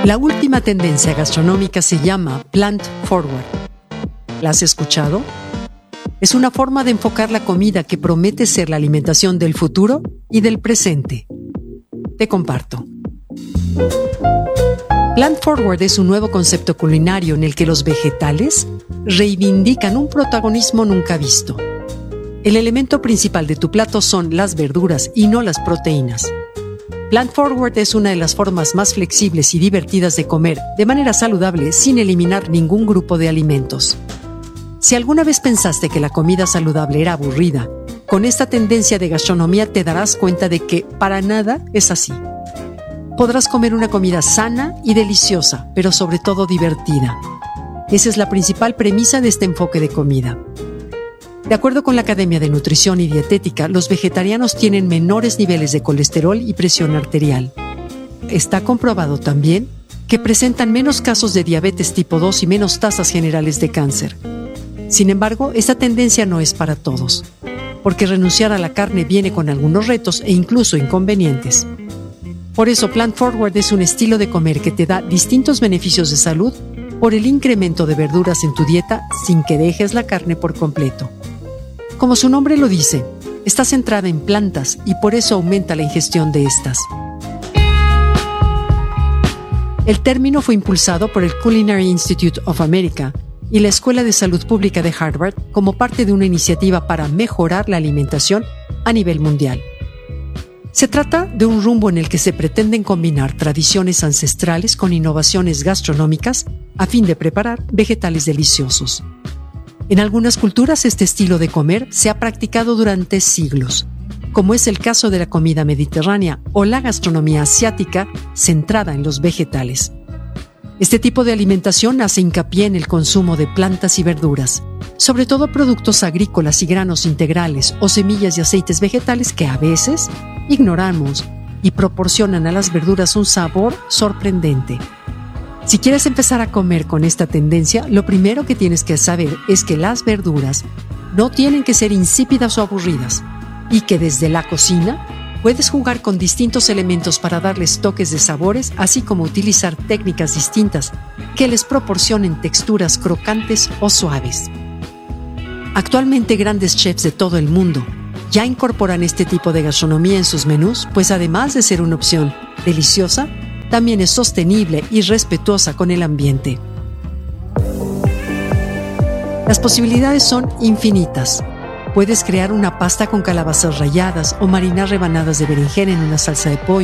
La última tendencia gastronómica se llama Plant Forward. ¿La has escuchado? Es una forma de enfocar la comida que promete ser la alimentación del futuro y del presente. Te comparto. Plant Forward es un nuevo concepto culinario en el que los vegetales reivindican un protagonismo nunca visto. El elemento principal de tu plato son las verduras y no las proteínas. Plant Forward es una de las formas más flexibles y divertidas de comer de manera saludable sin eliminar ningún grupo de alimentos. Si alguna vez pensaste que la comida saludable era aburrida, con esta tendencia de gastronomía te darás cuenta de que para nada es así. Podrás comer una comida sana y deliciosa, pero sobre todo divertida. Esa es la principal premisa de este enfoque de comida. De acuerdo con la Academia de Nutrición y Dietética, los vegetarianos tienen menores niveles de colesterol y presión arterial. Está comprobado también que presentan menos casos de diabetes tipo 2 y menos tasas generales de cáncer. Sin embargo, esta tendencia no es para todos, porque renunciar a la carne viene con algunos retos e incluso inconvenientes. Por eso, Plant Forward es un estilo de comer que te da distintos beneficios de salud por el incremento de verduras en tu dieta sin que dejes la carne por completo. Como su nombre lo dice, está centrada en plantas y por eso aumenta la ingestión de estas. El término fue impulsado por el Culinary Institute of America y la Escuela de Salud Pública de Harvard como parte de una iniciativa para mejorar la alimentación a nivel mundial. Se trata de un rumbo en el que se pretenden combinar tradiciones ancestrales con innovaciones gastronómicas a fin de preparar vegetales deliciosos. En algunas culturas este estilo de comer se ha practicado durante siglos, como es el caso de la comida mediterránea o la gastronomía asiática centrada en los vegetales. Este tipo de alimentación hace hincapié en el consumo de plantas y verduras, sobre todo productos agrícolas y granos integrales o semillas y aceites vegetales que a veces ignoramos y proporcionan a las verduras un sabor sorprendente. Si quieres empezar a comer con esta tendencia, lo primero que tienes que saber es que las verduras no tienen que ser insípidas o aburridas y que desde la cocina puedes jugar con distintos elementos para darles toques de sabores, así como utilizar técnicas distintas que les proporcionen texturas crocantes o suaves. Actualmente grandes chefs de todo el mundo ya incorporan este tipo de gastronomía en sus menús, pues además de ser una opción deliciosa, también es sostenible y respetuosa con el ambiente. Las posibilidades son infinitas. Puedes crear una pasta con calabazas ralladas o marinar rebanadas de berenjena en una salsa de pollo.